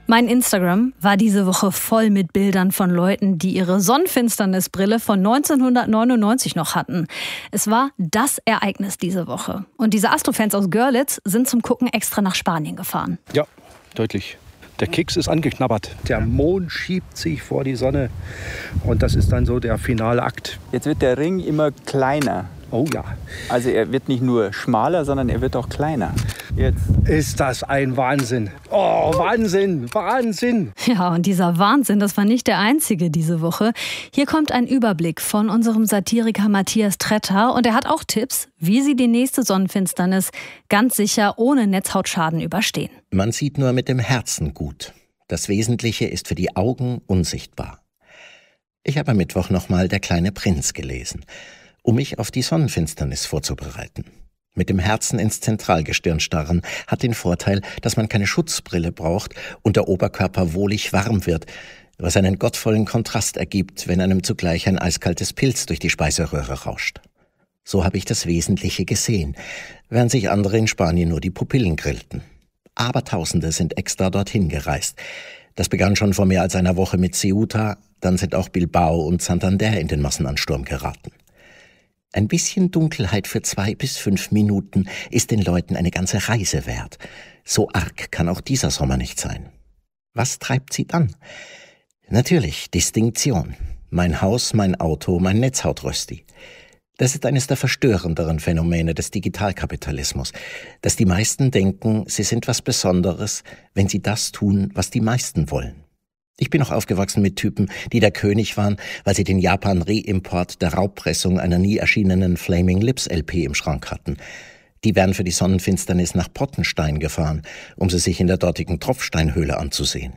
Mein Instagram war diese Woche voll mit Bildern von Leuten, die ihre Sonnenfinsternisbrille von 1999 noch hatten. Es war das Ereignis diese Woche. Und diese Astrofans aus Görlitz sind zum Gucken extra nach Spanien gefahren. Ja, deutlich. Der Keks ist angeknabbert. Der Mond schiebt sich vor die Sonne. Und das ist dann so der finale Akt. Jetzt wird der Ring immer kleiner. Oh ja. Also er wird nicht nur schmaler, sondern er wird auch kleiner. Jetzt. Ist das ein Wahnsinn. Oh, Wahnsinn, Wahnsinn. Ja, und dieser Wahnsinn, das war nicht der einzige diese Woche. Hier kommt ein Überblick von unserem Satiriker Matthias Tretter. Und er hat auch Tipps, wie Sie die nächste Sonnenfinsternis ganz sicher ohne Netzhautschaden überstehen. Man sieht nur mit dem Herzen gut. Das Wesentliche ist für die Augen unsichtbar. Ich habe am Mittwoch nochmal Der kleine Prinz gelesen, um mich auf die Sonnenfinsternis vorzubereiten. Mit dem Herzen ins Zentralgestirn starren hat den Vorteil, dass man keine Schutzbrille braucht und der Oberkörper wohlig warm wird, was einen gottvollen Kontrast ergibt, wenn einem zugleich ein eiskaltes Pilz durch die Speiseröhre rauscht. So habe ich das Wesentliche gesehen, während sich andere in Spanien nur die Pupillen grillten. Abertausende sind extra dorthin gereist. Das begann schon vor mehr als einer Woche mit Ceuta, dann sind auch Bilbao und Santander in den Massenansturm geraten. Ein bisschen Dunkelheit für 2 bis 5 Minuten ist den Leuten eine ganze Reise wert. So arg kann auch dieser Sommer nicht sein. Was treibt sie dann? Natürlich Distinktion. Mein Haus, mein Auto, mein Netzhautrösti. Das ist eines der verstörenderen Phänomene des Digitalkapitalismus, dass die meisten denken, sie sind was Besonderes, wenn sie das tun, was die meisten wollen. Ich bin noch aufgewachsen mit Typen, die der König waren, weil sie den Japan-Reimport der Raubpressung einer nie erschienenen Flaming Lips LP im Schrank hatten. Die wären für die Sonnenfinsternis nach Pottenstein gefahren, um sie sich in der dortigen Tropfsteinhöhle anzusehen.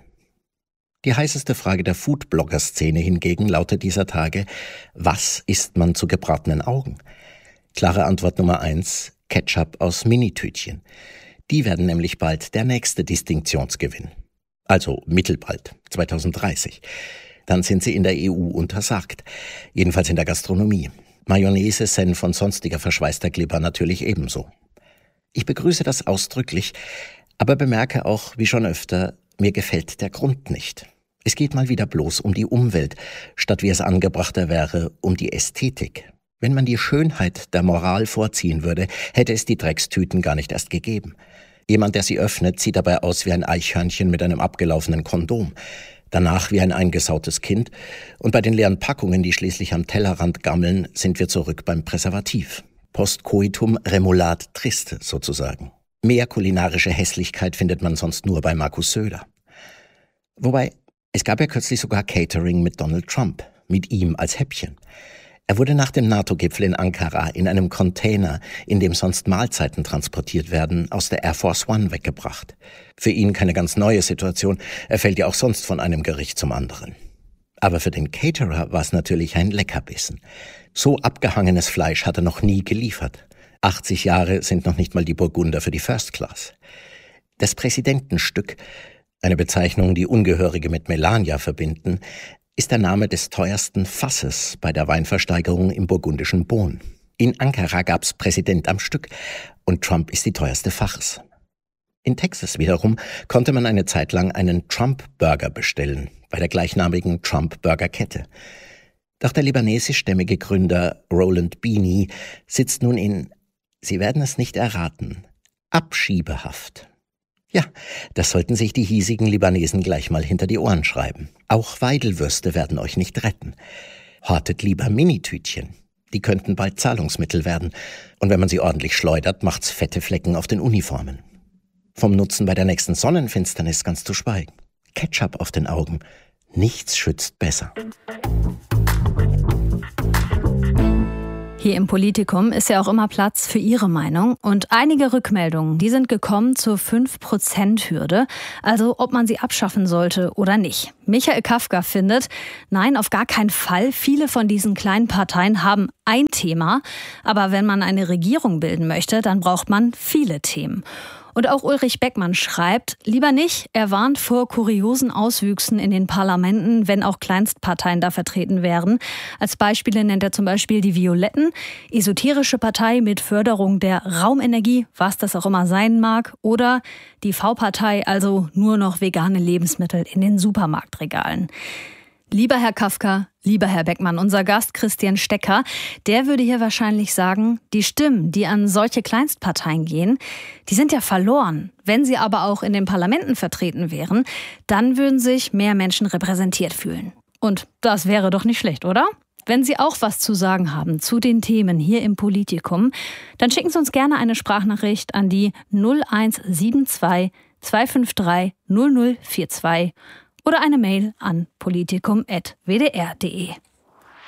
Die heißeste Frage der Foodblogger-Szene hingegen lautet dieser Tage: Was isst man zu gebratenen Augen? Klare Antwort Nummer 1: Ketchup aus Minitütchen. Die werden nämlich bald der nächste Distinktionsgewinn. Also mittelbald, 2030. Dann sind sie in der EU untersagt. Jedenfalls in der Gastronomie. Mayonnaise, Senf und sonstiger verschweißter Glibber natürlich ebenso. Ich begrüße das ausdrücklich, aber bemerke auch, wie schon öfter, mir gefällt der Grund nicht. Es geht mal wieder bloß um die Umwelt, statt wie es angebrachter wäre, um die Ästhetik. Wenn man die Schönheit der Moral vorziehen würde, hätte es die Dreckstüten gar nicht erst gegeben. Jemand, der sie öffnet, sieht dabei aus wie ein Eichhörnchen mit einem abgelaufenen Kondom. Danach wie ein eingesautes Kind. Und bei den leeren Packungen, die schließlich am Tellerrand gammeln, sind wir zurück beim Präservativ. Postcoitum remoulade triste sozusagen. Mehr kulinarische Hässlichkeit findet man sonst nur bei Markus Söder. Wobei, es gab ja kürzlich sogar Catering mit Donald Trump. Mit ihm als Häppchen. Er wurde nach dem NATO-Gipfel in Ankara in einem Container, in dem sonst Mahlzeiten transportiert werden, aus der Air Force One weggebracht. Für ihn keine ganz neue Situation, er fällt ja auch sonst von einem Gericht zum anderen. Aber für den Caterer war es natürlich ein Leckerbissen. So abgehangenes Fleisch hat er noch nie geliefert. 80 Jahre sind noch nicht mal die Burgunder für die First Class. Das Präsidentenstück, eine Bezeichnung, die Ungehörige mit Melania verbinden, ist der Name des teuersten Fasses bei der Weinversteigerung im burgundischen Beaune. In Ankara gab's Präsident am Stück und Trump ist die teuerste Farce. In Texas wiederum konnte man eine Zeit lang einen Trump-Burger bestellen, bei der gleichnamigen Trump-Burger-Kette. Doch der libanesischstämmige Gründer Roland Bini sitzt nun in, Sie werden es nicht erraten, Abschiebehaft. Ja, das sollten sich die hiesigen Libanesen gleich mal hinter die Ohren schreiben. Auch Weidelwürste werden euch nicht retten. Hortet lieber Minitütchen. Die könnten bald Zahlungsmittel werden. Und wenn man sie ordentlich schleudert, macht's fette Flecken auf den Uniformen. Vom Nutzen bei der nächsten Sonnenfinsternis ganz zu schweigen. Ketchup auf den Augen. Nichts schützt besser. Hier im Politikum ist ja auch immer Platz für Ihre Meinung. Und einige Rückmeldungen, die sind gekommen zur 5%-Hürde. Also ob man sie abschaffen sollte oder nicht. Michael Kafka findet, nein, auf gar keinen Fall. Viele von diesen kleinen Parteien haben ein Thema. Aber wenn man eine Regierung bilden möchte, dann braucht man viele Themen. Und auch Ulrich Beckmann schreibt, lieber nicht, er warnt vor kuriosen Auswüchsen in den Parlamenten, wenn auch Kleinstparteien da vertreten wären. Als Beispiele nennt er zum Beispiel die Violetten, esoterische Partei mit Förderung der Raumenergie, was das auch immer sein mag, oder die V-Partei, also nur noch vegane Lebensmittel in den Supermarktregalen. Lieber Herr Kafka, lieber Herr Beckmann, unser Gast Christian Stecker, der würde hier wahrscheinlich sagen, die Stimmen, die an solche Kleinstparteien gehen, die sind ja verloren. Wenn sie aber auch in den Parlamenten vertreten wären, dann würden sich mehr Menschen repräsentiert fühlen. Und das wäre doch nicht schlecht, oder? Wenn Sie auch was zu sagen haben zu den Themen hier im Politikum, dann schicken Sie uns gerne eine Sprachnachricht an die 0172 253 0042 oder eine Mail an politikum@wdr.de.